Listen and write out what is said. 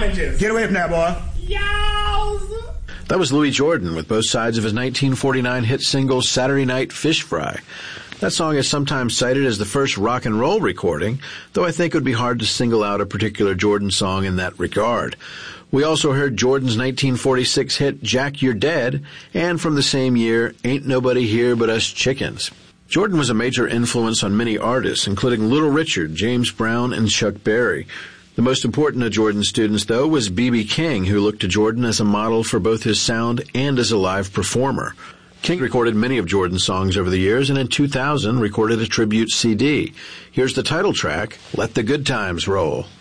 sandwiches. Get away from that, boy. Yows. That was Louis Jordan with both sides of his 1949 hit single Saturday Night Fish Fry. That song is sometimes cited as the first rock and roll recording, though I think it would be hard to single out a particular Jordan song in that regard. We also heard Jordan's 1946 hit Jack You're Dead, and from the same year, Ain't Nobody Here But Us Chickens. Jordan was a major influence on many artists, including Little Richard, James Brown, and Chuck Berry. The most important of Jordan's students, though, was B.B. King, who looked to Jordan as a model for both his sound and as a live performer. King recorded many of Jordan's songs over the years, and in 2000 recorded a tribute CD. Here's the title track, Let the Good Times Roll.